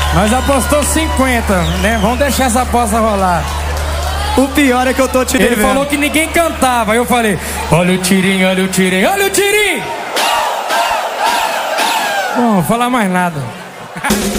Nós apostamos 50, né? Vamos deixar essa aposta rolar. O pior é que eu tô te devendo. Ele falou que ninguém cantava. Aí eu falei, olha o tirinho, olha o tirinho, olha o tirinho. Bom, não vou falar mais nada.